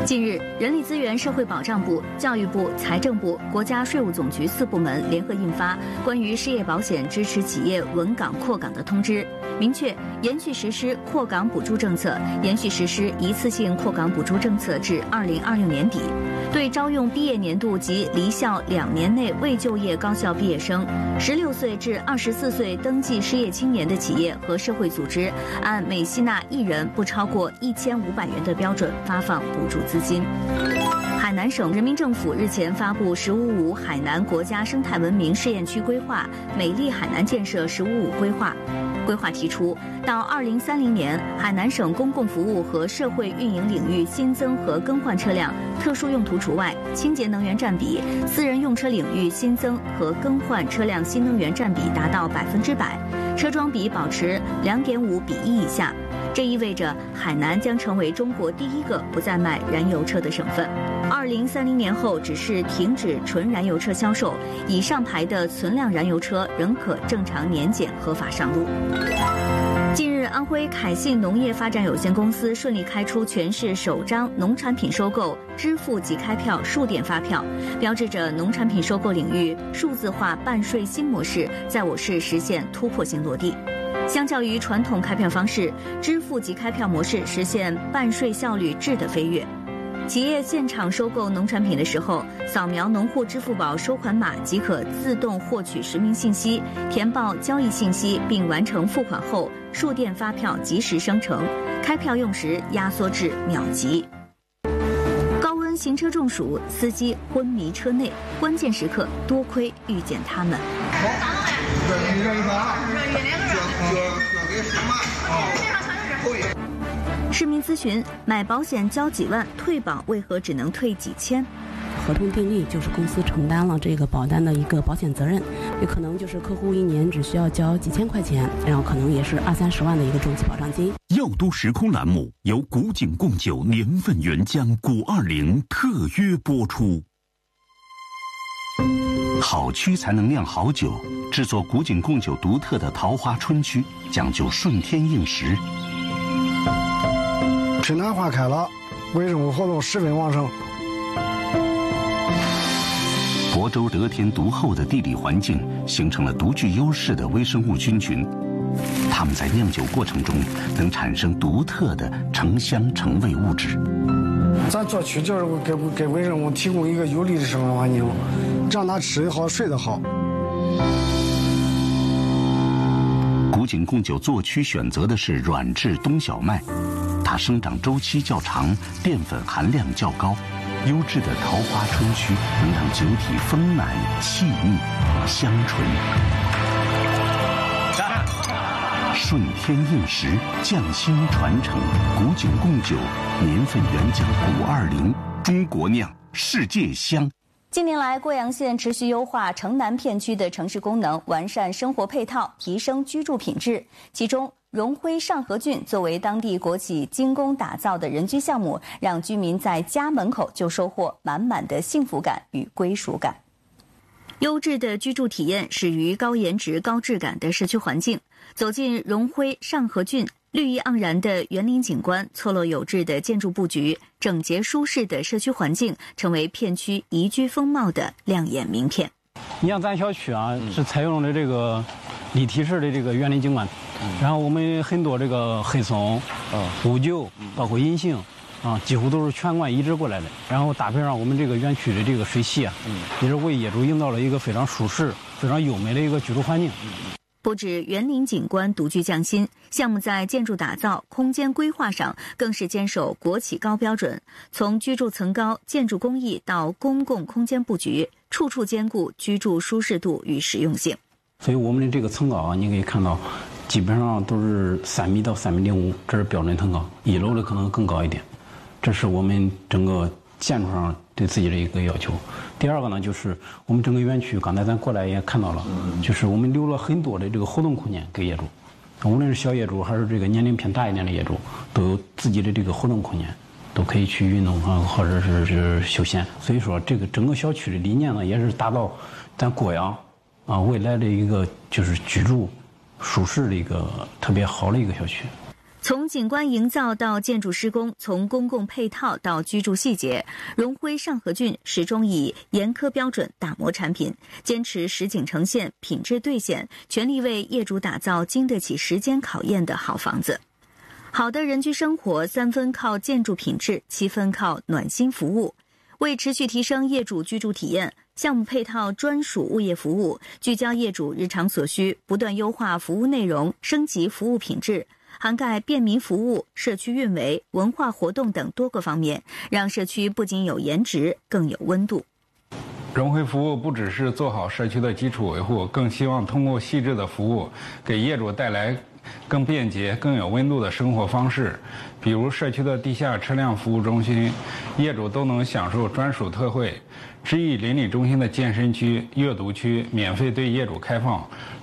近日，人力资源社会保障部、教育部、财政部、国家税务总局4部门联合印发关于失业保险支持企业稳岗扩岗的通知，明确延续实施扩岗补助政策，延续实施一次性扩岗补助政策至2026年底。对招用毕业年度及离校2年内未就业高校毕业生、16岁至24岁登记失业青年的企业和社会组织，按每吸纳1人不超过1500元的标准发放补助资金。海南省人民政府日前发布“十五五”海南国家生态文明试验区规划美丽海南建设“十五五”规划。规划提出，到2030年，海南省公共服务和社会运营领域新增和更换车辆（特殊用途除外）清洁能源占比，私人用车领域新增和更换车辆新能源占比达到100%，车桩比保持2.5:1以下。这意味着海南将成为中国第一个不再卖燃油车的省份。2030年后，只是停止纯燃油车销售，已上牌的存量燃油车仍可正常年检合法上路。近日，安徽凯信农业发展有限公司顺利开出全市首张农产品收购支付即开票数电发票，标志着农产品收购领域数字化办税新模式在我市实现突破性落地。相较于传统开票方式，支付即开票模式实现办税效率质的飞跃。企业现场收购农产品的时候，扫描农户支付宝收款码即可自动获取实名信息，填报交易信息并完成付款后，数电发票及时生成，开票用时压缩至秒级。高温行车中暑，司机昏迷车内，关键时刻多亏遇见他们。市民咨询：买保险交几万，退保为何只能退几千？ 合同订立就是公司承担了这个保单的一个保险责任，也可能就是客户1年只需要交几千块钱，然后可能也是20-30万的一个重疾保障金。 药都时空栏目由古井贡酒年份原浆古20特约播出。好曲才能酿好酒，制作古井贡酒独特的桃花春曲，讲究顺天应时。 春暖花开了，微生物活动十分旺盛。 亳州得天独厚的地理环境形成了独具优势的微生物菌群，它们在酿酒过程中能产生独特的成香成味物质。 咱做曲就是给微生物提供一个有利的生活环境，让它吃得好睡得好。 古井贡酒做曲选择的是软质冬小麦，它生长周期较长，淀粉含量较高。优质的桃花春曲能让酒体丰满细腻香醇。顺天应时，匠心传承，古井贡酒年份原浆古20，中国酿，世界香。 近年来，贵阳县持续优化城南片区的城市功能，完善生活配套，提升居住品质。其中，荣辉上河郡作为当地国企精工打造的人居项目，让居民在家门口就收获满满的幸福感与归属感。优质的居住体验始于高颜值、高质感的社区环境。走进荣辉上河郡，绿意盎然的园林景观，错落有致的建筑布局，整洁舒适的社区环境，成为片区宜居风貌的亮眼名片。 你像咱小区啊，是采用了这个立体式的这个园林景观，然后我们很多这个黑松、乌桕，包括银杏啊，几乎都是全馆移植过来的。然后搭配上我们这个园区的这个水系啊，也是为业主营造了一个非常舒适、非常优美的一个居住环境。 不止园林景观独具匠心，项目在建筑打造、空间规划上更是坚守国企高标准，从居住层高、建筑工艺到公共空间布局，处处兼顾居住舒适度与实用性。 所以我们的这个层高啊，你可以看到，基本上都是3米到3.05米，这是标准层高。1楼的可能更高一点，这是我们整个建筑上对自己的一个要求。第二个呢，就是我们整个园区，刚才咱过来也看到了，就是我们留了很多的这个活动空间给业主，无论是小业主还是这个年龄偏大一点的业主，都有自己的这个活动空间，都可以去运动啊，或者是休闲。所以说，这个整个小区的理念呢，也是达到咱贵阳啊未来的一个就是居住舒适的一个特别好的一个小区。 从景观营造到建筑施工，从公共配套到居住细节，荣辉上河郡始终以严苛标准打磨产品，坚持实景呈现、品质兑现，全力为业主打造经得起时间考验的好房子。好的人居生活，3分靠建筑品质，7分靠暖心服务。为持续提升业主居住体验，项目配套专属物业服务，聚焦业主日常所需，不断优化服务内容，升级服务品质，涵盖便民服务、社区运维、文化活动等多个方面，让社区不仅有颜值，更有温度。 荣辉服务不只是做好社区的基础维护，更希望通过细致的服务，给业主带来更便捷、更有温度的生活方式。比如社区的地下车辆服务中心，业主都能享受专属特惠；知意邻里中心的健身区、阅读区免费对业主开放。